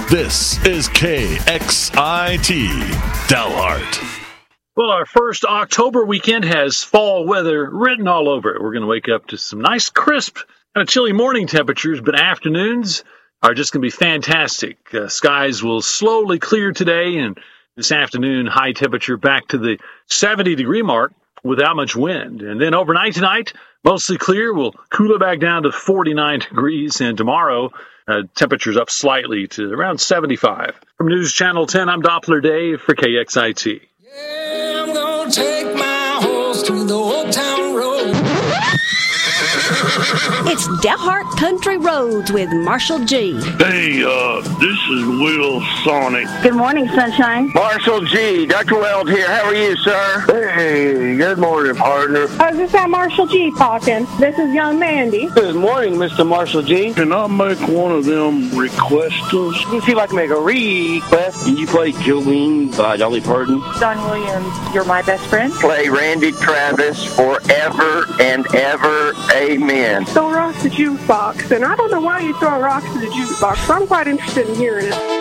This is KXIT Dalhart. Well, our first October weekend has fall weather written all over it. We're going to wake up to some nice, crisp, kind of chilly morning temperatures, but afternoons are just going to be fantastic. Skies will slowly clear today, and this afternoon, high temperature back to the 70-degree mark without much wind. And then overnight tonight, mostly clear. We'll cool it back down to 49 degrees, and tomorrow, temperatures up slightly to around 75. From News Channel 10, I'm Doppler Dave for KXIT. Yeah, I'm gonna take my horse to the old town road. It's Dalhart Country Roads with Marshall G. Hey, this is Will Sonic. Good morning, Sunshine. Marshall G. Dr. Weld here. How are you, sir? Hey, good morning, partner. Oh, is this that Marshall G talking? This is young Mandy. Good morning, Mr. Marshall G. Can I make one of them requests? You see if I can make a request. Can you play Jolene by Dolly Parton? Don Williams, You're My Best Friend. Play Randy Travis Forever and Ever. Amen. Throw rocks at the jukebox, and I don't know why you throw rocks at the jukebox, so I'm quite interested in hearing it.